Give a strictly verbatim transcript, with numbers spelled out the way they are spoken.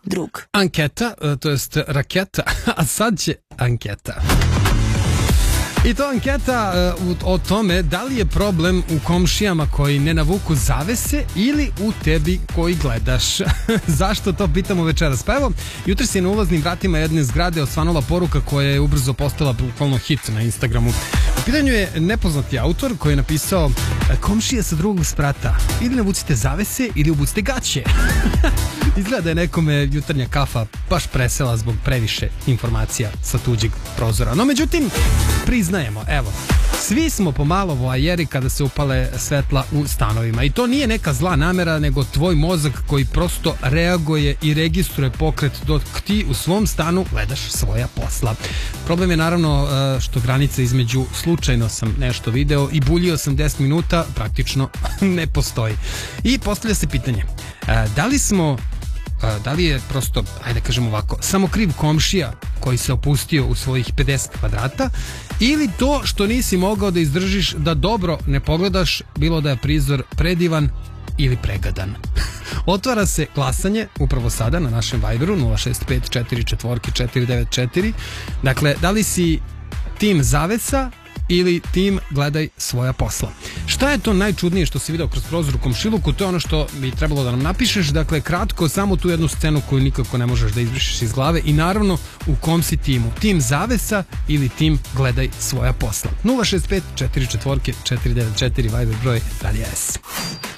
drug. Anketa, to jest raketa, a sad će anketa. I to anketa uh, o tome da li je problem u komšijama koji ne navuku zavese ili u tebi koji gledaš. Zašto to pitamo večeras? Pa evo, jutro si je na ulaznim vratima jedne zgrade osvanula poruka koja je ubrzo postala bukvalno hit na Instagramu. U pitanju je nepoznati autor koji je napisao: komšije sa drugog sprata, ili navucite zavese ili obucite gaće. Izgleda da je nekome jutarnja kafa baš presela zbog previše informacija sa tuđeg prozora. No međutim, priznajemo, evo, svi smo pomalo voajeri kada se upale svetla u stanovima. I to nije neka zla namera, nego tvoj mozak koji prosto reaguje i registruje pokret dok ti u svom stanu gledaš svoja posla. Problem je naravno što granica između slučajno sam nešto video i buljio sam deset minuta praktično ne postoji. I postavlja se pitanje, da li smo da li je prosto, ajde kažemo ovako, samo kriv komšija koji se opustio u svojih pedeset kvadrata, ili to što nisi mogao da izdržiš da dobro ne pogledaš, bilo da je prizor predivan ili pregadan. Otvara se glasanje upravo sada na našem Viberu nula šest pet četiri četiri četiri devet četiri. Dakle, da li si tim zavesa ili tim gledaj svoja posla. Šta je to najčudnije što si video kroz prozor u komšiluku? To je ono što bi trebalo da nam napišeš. Dakle, kratko, samo tu jednu scenu koju nikako ne možeš da izbrišeš iz glave i naravno u kom si timu. Tim zavesa ili tim gledaj svoja posla. nula šest pet četiri četiri četiri devet četiri Viber broj Radio S.